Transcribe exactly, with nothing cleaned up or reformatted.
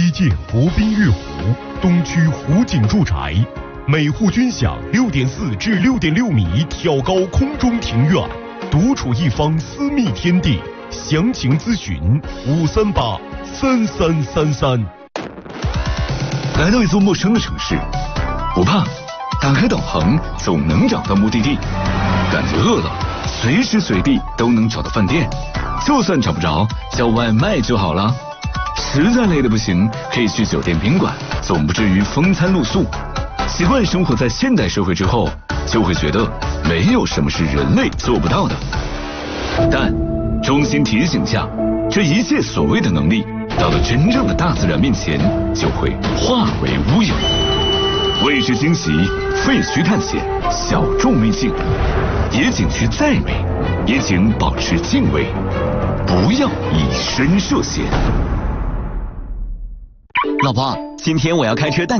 基建国宾悦湖东区湖景住宅，每户均享六点四至六点六米挑高空中庭院，独处一方私密天地。详情咨询五三八三三三三。 来到一座陌生的城市，不怕，打开导航总能找到目的地。感觉饿了，随时随地都能找到饭店，就算找不着，叫外卖就好了。实在累得不行，可以去酒店宾馆，总不至于风餐露宿。习惯生活在现代社会之后，就会觉得没有什么是人类做不到的。但衷心提醒下，这一切所谓的能力，到了真正的大自然面前，就会化为乌有。未知惊喜，废墟探险，小众秘境，野景区再美，也请保持敬畏，不要以身涉险。 老婆，今天我要开车带